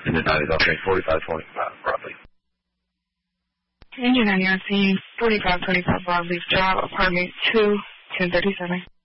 And the time is okay, 4525 roughly. Engine on UNC 4525 broadleaf job, apartment 2, 1037.